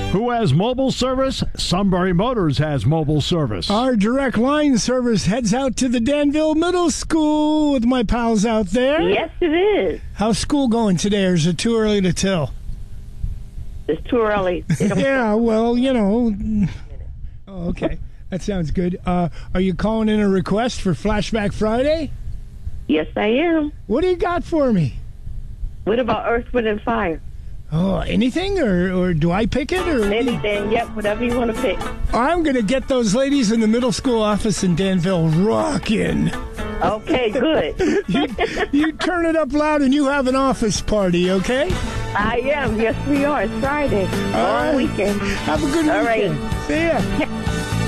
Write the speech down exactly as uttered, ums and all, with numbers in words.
Who has mobile service? Sunbury Motors has mobile service. Our direct line service heads out to the Danville Middle School with my pals out there. Yes, it is. How's school going today, or is it too early to tell? It's too early. Yeah, well, you know. Oh, okay. That sounds good. Uh, are you calling in a request for Flashback Friday? Yes, I am. What do you got for me? What about Earth, Wind, and Fire? Oh, anything, or, or do I pick it? Or Anything, yep, whatever you want to pick. I'm going to get those ladies in the middle school office in Danville rocking. Okay, good. you, you turn it up loud and you have an office party, okay? I am. Yes, we are. It's Friday. All Long right. weekend. Have a good All weekend. right. See ya.